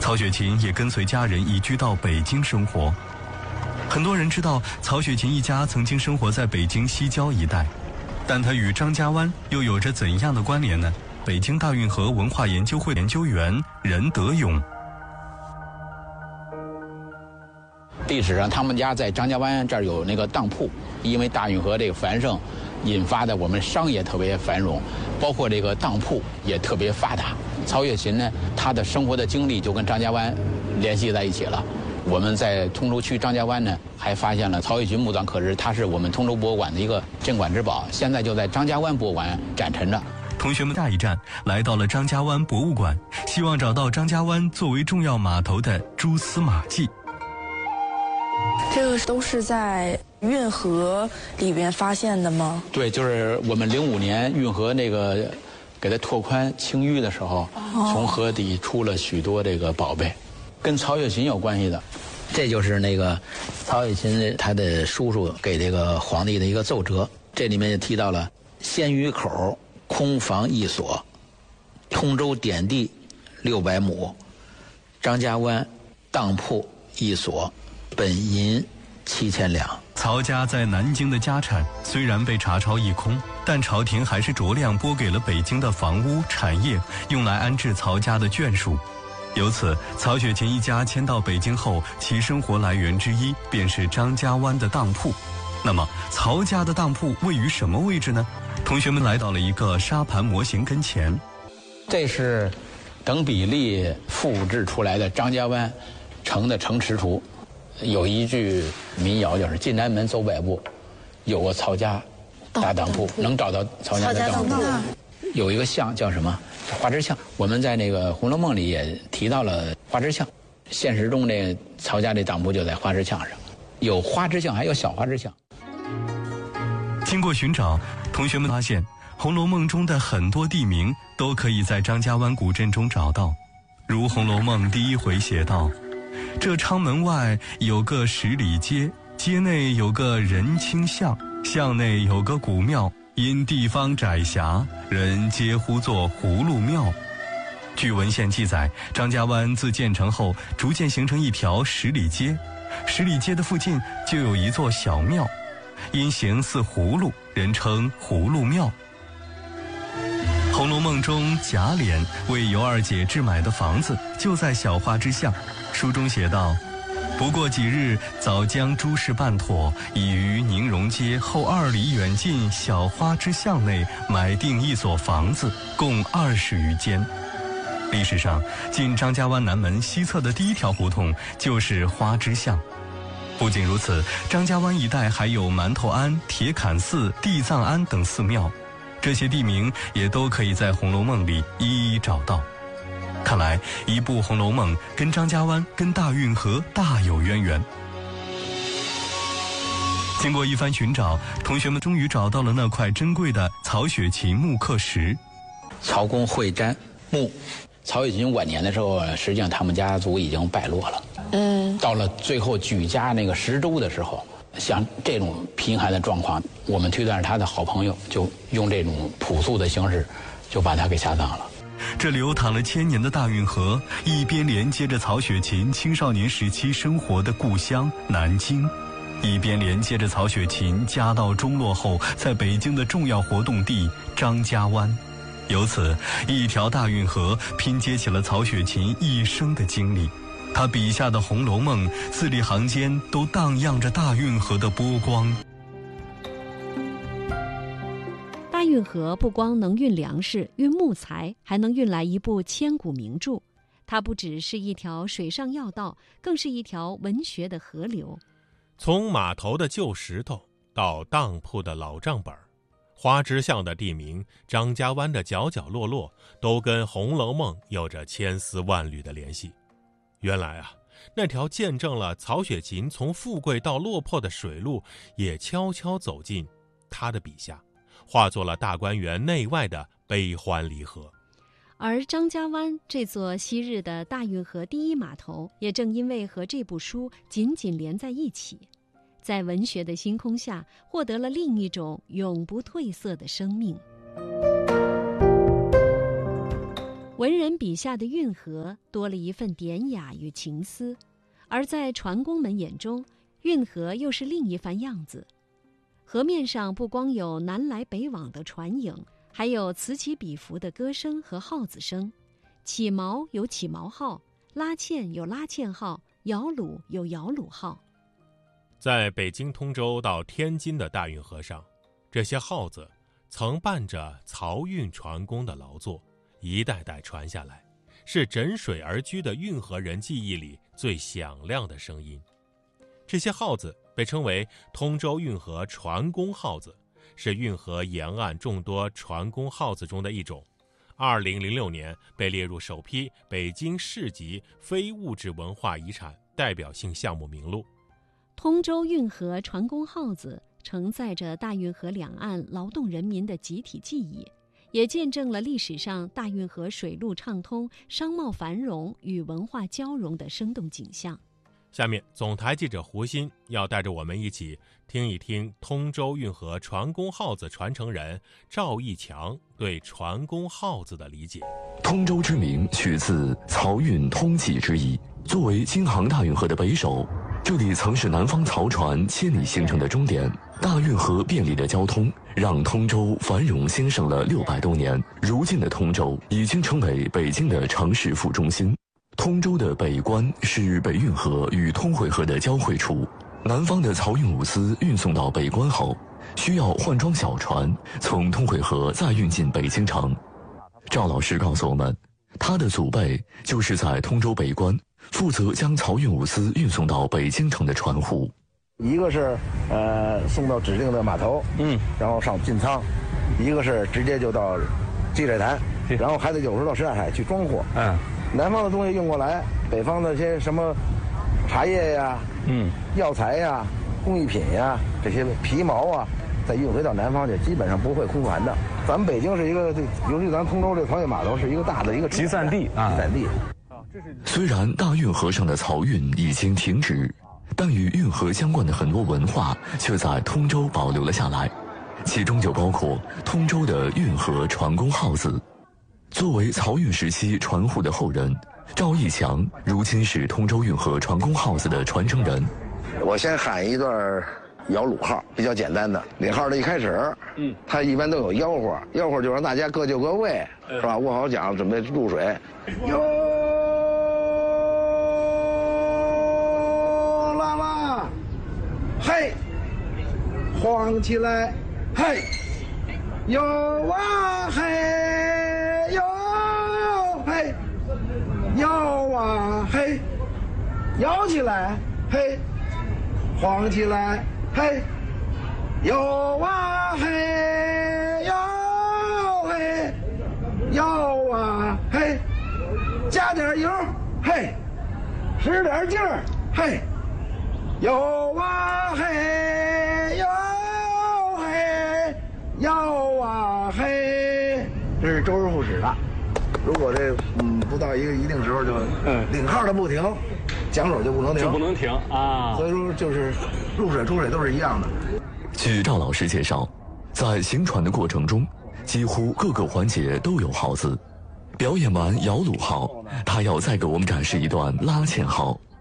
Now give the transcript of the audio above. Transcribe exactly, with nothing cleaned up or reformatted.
曹雪芹也跟随家人移居到北京生活。很多人知道曹雪芹一家曾经生活在北京西郊一带，但他与张家湾又有着怎样的关联呢？北京大运河文化研究会研究员任德勇。 历史上他们家在张家湾这儿有那个当铺，因为大运河这个繁盛引发的我们商业特别繁荣，包括这个当铺也特别发达。曹雪芹呢，他的生活的经历就跟张家湾联系在一起了。我们在通州区张家湾呢，还发现了曹雪芹墓葬刻石，它是我们通州博物馆的一个镇馆之宝，现在就在张家湾博物馆展陈着。 同学们下一站来到了张家湾博物馆，希望找到张家湾作为重要码头的蛛丝马迹。 这个都是在运河里边发现的吗？ 对，就是我们零五年运河那个给它拓宽清淤的时候，哦、从河底出了许多这个宝贝，跟曹雪芹有关系的。这就是那个曹雪芹他的叔叔给这个皇帝的一个奏折，这里面就提到了鲜鱼口空房一所，通州典地六百亩，张家湾当铺一所，本银七千两。 曹家在南京的家产虽然被查抄一空，但朝廷还是酌量拨给了北京的房屋产业，用来安置曹家的眷属。由此，曹雪芹一家迁到北京后，其生活来源之一便是张家湾的当铺。那么，曹家的当铺位于什么位置呢？同学们来到了一个沙盘模型跟前， 这是等比例复制出来的张家湾城的城池图。有一句民谣就是进南门走百步，有个曹家大当铺，能找到曹家的当铺。有一个巷叫什么？花枝巷。我们在那个《红楼梦》里也提到了花枝巷，现实中这曹家这当铺就在花枝巷上，有花枝巷，还有小花枝巷。 经过寻找，同学们发现《红楼梦》中的很多地名都可以在张家湾古镇中找到，如《红楼梦》第一回写道：这昌门外有个十里街，街内有个仁清巷，巷内有个古庙，因地方窄狭，人皆呼作葫芦庙。据文献记载，张家湾自建成后逐渐形成一条十里街，十里街的附近就有一座小庙，因形似葫芦，人称葫芦庙。《红楼梦》中贾琏为尤二姐置买的房子就在小花之巷，书中写道：不过几日，早将诸事办妥，已于宁荣街后二里远近小花之巷内买定一所房子，共二十余间。历史上，进张家湾南门西侧的第一条胡同就是花之巷。不仅如此，张家湾一带还有馒头庵、铁槛寺、地藏庵等寺庙，这些地名也都可以在《红楼梦》里一一找到。看来一部《红楼梦》跟张家湾、跟大运河大有渊源。经过一番寻找，同学们终于找到了那块珍贵的曹雪芹木刻石。 曹公会瞻墓，曹雪芹晚年的时候，实际上他们家族已经败落了。嗯，到了最后举家那个十州的时候，像这种贫寒的状况，我们推断是他的好朋友就用这种朴素的形式，就把他给下葬了。 这流淌了千年的大运河，一边连接着曹雪芹青少年时期生活的故乡南京，一边连接着曹雪芹家道中落后在北京的重要活动地张家湾。由此，一条大运河拼接起了曹雪芹一生的经历。他笔下的《红楼梦》字里行间都荡漾着大运河的波光。 大运河不光能运粮食、运木材，还能运来一部千古名著。它不只是一条水上要道，更是一条文学的河流。 从码头的旧石头到当铺的老账本，花枝巷的地名、张家湾的角角落落，都跟《红楼梦》有着千丝万缕的联系。原来啊，那条见证了曹雪芹从富贵到落魄的水路，也悄悄走进他的笔下，化作了大观园内外的悲欢离合。 而张家湾这座昔日的大运河第一码头，也正因为和这部书紧紧连在一起，在文学的星空下，获得了另一种永不褪色的生命。 文人笔下的运河多了一份典雅与情思，而在船工们眼中，运河又是另一番样子。河面上不光有南来北往的船影，还有此起彼伏的歌声和号子声。起锚有起锚号，拉纤有拉纤号，摇橹有摇橹号。 在北京通州到天津的大运河上，这些号子曾伴着漕运船工的劳作，一代代传下来，是枕水而居的运河人记忆里最响亮的声音。这些号子被称为通州运河船工号子，是运河沿岸众多船工号子中的一种。二零零六年被列入首批北京市级非物质文化遗产代表性项目名录。 通州运河船工号子承载着大运河两岸劳动人民的集体记忆，也见证了历史上大运河水陆畅通、商贸繁荣与文化交融的生动景象。 下面，总台记者胡鑫要带着我们一起听一听通州运河船工号子传承人赵义强对船工号子的理解。 通州之名取自漕运通济之意，作为京杭大运河的北首，这里曾是南方漕船千里行程的终点。大运河便利的交通让通州繁荣兴盛了六百多年，如今的通州已经成为北京的城市副中心。通州的北关是北运河与通惠河的交汇处，南方的漕运物资运送到北关后，需要换装小船从通惠河再运进北京城。赵老师告诉我们，他的祖辈就是在通州北关负责将漕运物资运送到北京城的船户。 一个是呃送到指定的码头，嗯，然后上进仓；一个是直接就到积水潭，然后还得有时候到什刹海去装货。嗯，南方的东西运过来，北方的些什么茶叶呀、嗯、药材呀、工艺品呀，这些皮毛啊，再运回到南方去，基本上不会空船的。咱们北京是一个，尤其咱通州这个漕运码头是一个大的一个集散地啊， 集散地。 虽然大运河上的漕运已经停止，但与运河相关的很多文化却在通州保留了下来，其中就包括通州的运河船工号子。作为漕运时期船户的后人，赵义强如今是通州运河船工号子的传承人。 我先喊一段摇橹号，比较简单的。领号的一开始，嗯，他一般都有吆喝，吆喝就让大家各就各位，是吧？握好桨，准备入水。哟，拉拉，嘿，晃起来，嘿，哟啊嘿，哟嘿，摇啊嘿，摇起来，嘿，晃起来，嘿，摇啊嘿，摇嘿，摇啊嘿，加点油，嘿，使点劲儿，嘿，摇啊嘿，摇嘿，摇啊嘿，这是周而复始的。如果这嗯不到一个一定时候就嗯领号的不停，桨手就不能停， 就不能停啊。 所以说就是入水出水都是一样的。 据赵老师介绍，在行船的过程中，几乎各个环节都有号子。表演完摇橹号，他要再给我们展示一段拉纤号。